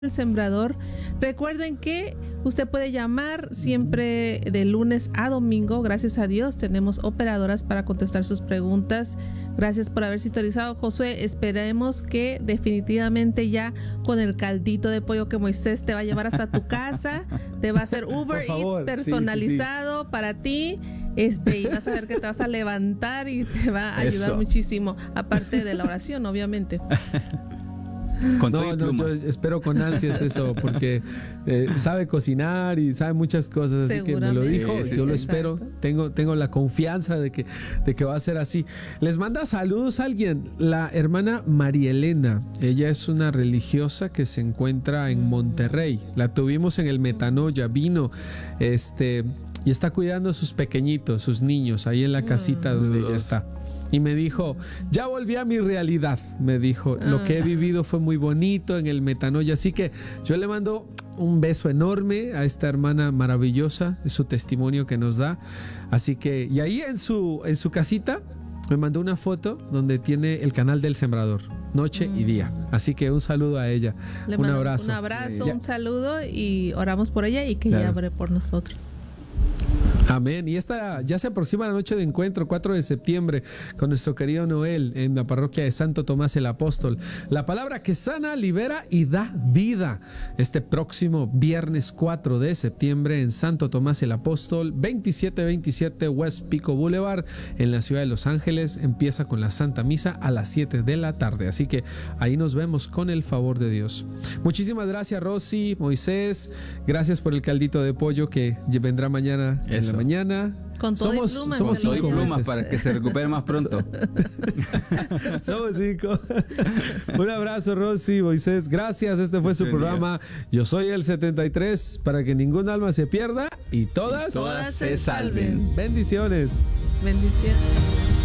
El Sembrador. Recuerden que usted puede llamar siempre de lunes a domingo. Gracias a Dios tenemos operadoras para contestar sus preguntas. Gracias por haber sintonizado, Josué. Esperemos que definitivamente ya con el caldito de pollo que Moisés te va a llevar hasta tu casa, te va a hacer Uber Eats personalizado para ti. Y vas a ver que te vas a levantar y te va a ayudar muchísimo, aparte de la oración, obviamente. Yo espero con ansias eso, porque sabe cocinar y sabe muchas cosas, así que me lo dijo, yo lo espero, tengo la confianza de que va a ser así. Les manda saludos a alguien, la hermana María Elena. Ella es una religiosa que se encuentra en Monterrey, la tuvimos en el Metanoia, vino y está cuidando a sus pequeñitos, sus niños, ahí en la casita donde ella está. Y me dijo, ya volví a mi realidad. Me dijo, lo que he vivido fue muy bonito en el Metanoia. Así que yo le mando un beso enorme a esta hermana maravillosa, es su testimonio que nos da. Así que, y ahí en su casita me mandó una foto donde tiene el canal del Sembrador, noche y día. Así que un saludo a ella. Le mandamos un abrazo, un saludo y oramos por ella y que ella ore por nosotros. Amén. Y ya se aproxima la noche de encuentro, 4 de septiembre, con nuestro querido Noel en la parroquia de Santo Tomás el Apóstol. La palabra que sana, libera y da vida. Este próximo viernes 4 de septiembre en Santo Tomás el Apóstol, 2727 West Pico Boulevard, en la ciudad de Los Ángeles. Empieza con la Santa Misa a las 7 de la tarde. Así que ahí nos vemos con el favor de Dios. Muchísimas gracias, Rosy, Moisés. Gracias por el caldito de pollo que vendrá mañana en la mañana. Con todo Somos 5 plumas para que se recupere más pronto. Somos 5. Un abrazo, Rosy, Moisés. Gracias. Este fue su programa. Yo soy el 73 para que ningún alma se pierda y todas se salven. Bendiciones. Bendiciones.